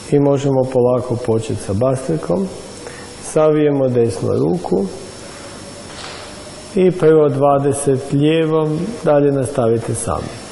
I možemo polako početi sa bastekom. Savijemo desnu ruku i prvo 20 lijevom, dalje nastavite sami.